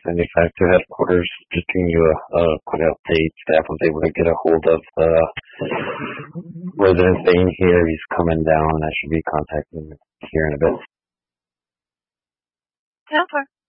75 to headquarters. Just giving you a quick update. Staff was able to get a hold of the resident staying here. He's coming down. I should be contacting him here in a bit. Okay.